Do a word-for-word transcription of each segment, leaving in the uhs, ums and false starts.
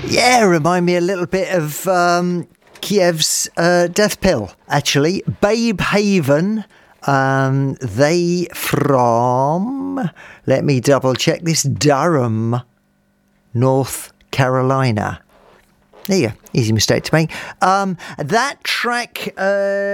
Yeah, remind me a little bit of um, Kiev's uh, Death Pill, actually. Babe Haven, um, they from, let me double check this, Durham, North Carolina. There you go. Easy mistake to make. Um, that track, uh,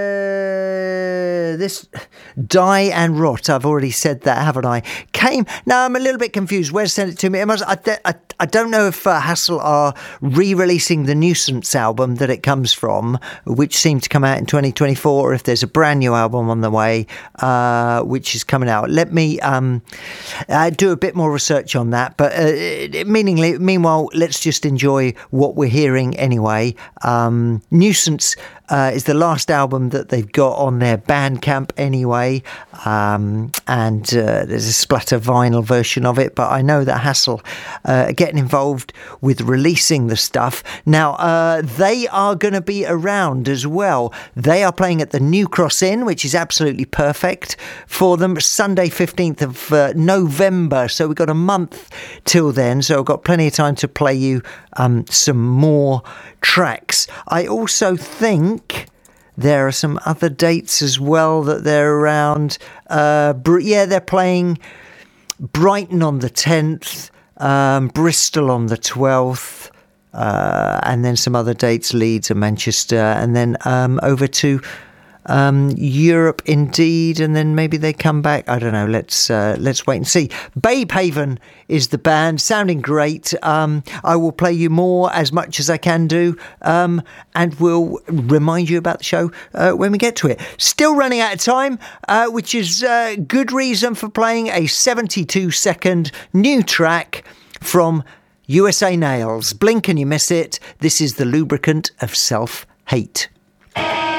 this Die and Rot, I've already said that, haven't I? Came, now I'm a little bit confused. Where's sent it to me? It must, I, I, I don't know if uh, Hassel are re-releasing the Nuisance album that it comes from, which seemed to come out in twenty twenty-four, or if there's a brand new album on the way, uh, which is coming out. Let me um, uh, do a bit more research on that. But uh, meaningly, meanwhile, let's just enjoy what we're hearing anyway. Um, Nuisance uh, is the last album that they've got on their Bandcamp anyway, um, and uh, there's a splatter vinyl version of it, but I know that Hassel uh, are getting involved with releasing the stuff. Now, uh, they are going to be around as well. They are playing at the New Cross Inn, which is absolutely perfect for them, Sunday fifteenth of uh, November, so we've got a month till then, so I've got plenty of time to play you um, some more tracks. I also think there are some other dates as well that they're around. Uh, Br- yeah, they're playing Brighton on the tenth, um, Bristol on the twelfth, uh, and then some other dates, Leeds and Manchester, and then um, over to Um, Europe indeed, and then maybe they come back. I don't know. Let's uh, let's wait and see. Babe Haven is the band, sounding great. Um, I will play you more as much as I can do, um, and we'll remind you about the show uh, when we get to it. Still running out of time, uh, which is uh, good reason for playing a seventy-two second new track from U S A Nails. Blink and you miss it. This is The Lubricant of Self-Hate.